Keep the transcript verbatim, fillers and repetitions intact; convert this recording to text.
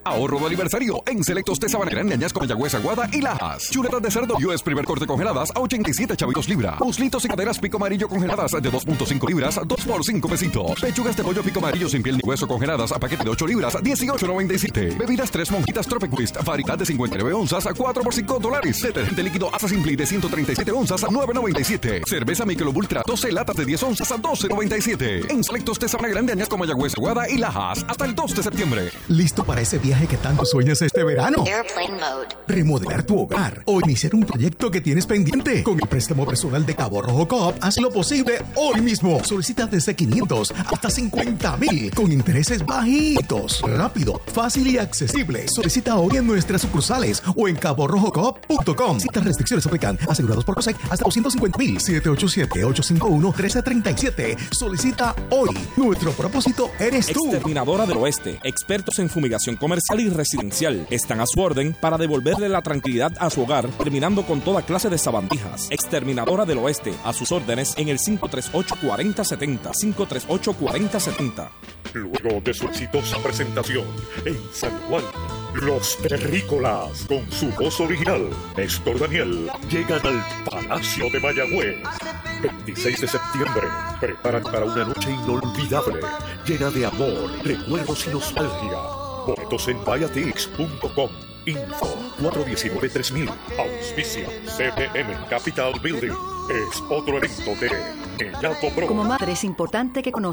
Ahorro de aniversario en selectos de Sabana Grande, Añasco, Mayagüez, Aguada y Lajas. Chuletas de cerdo U S primer corte congeladas a ochenta y siete chavitos libra. Muslitos y caderas pico amarillo congeladas de dos punto cinco libras, dos por cinco pesitos. Pechugas de pollo pico amarillo sin piel ni hueso congeladas a paquete de ocho libras, dieciocho noventa y siete. Bebidas tres monjitas Tropiquist, variedad de cincuenta y nueve onzas, cuatro por cinco dólares. Detergente líquido Asa Simply de ciento treinta y siete onzas, nueve noventa y siete. Cerveza Michelob Ultra, doce latas de diez onzas a doce noventa y siete. En selectos de Sabana Grande, Añasco, Mayagüez, Aguada y Lajas. Hasta el dos de septiembre. ¿Listo para ese viaje que tanto sueñas este verano? Airplane mode. Remodelar tu hogar o iniciar un proyecto que tienes pendiente. Con el préstamo personal de Cabo Rojo Coop, haz lo posible hoy mismo. Solicita desde quinientos hasta cincuenta mil con intereses bajitos. Rápido, fácil y accesible. Solicita hoy en nuestras sucursales o en cabo rojo coop punto com. Ciertas restricciones aplican. Asegurados por COSEC hasta doscientos cincuenta mil. siete ocho siete, ocho cinco uno, uno tres tres siete. Solicita hoy. Nuestro propósito eres tú. Exterminadora del Oeste. Expertos en fumigación comercial y residencial. Están a su orden para devolverle la tranquilidad a su hogar, terminando con toda clase de sabandijas. Exterminadora del Oeste. A sus órdenes en el cinco tres ocho, cuatro cero siete cero. cinco tres ocho, cuatro cero siete cero. Luego de su exitosa presentación en San Juan, Los Terrícolas, con su voz original, Néstor Daniel, llegan al Palacio de Mayagüez. veintiséis de septiembre, prepárate para una noche inolvidable, llena de amor, recuerdos y nostalgia. Boletos en Viatix punto com. Info cuatro uno nueve, tres mil. Auspicia C B M Capital Building. Es otro evento de Bellaco Pro. Como madre es importante que conozca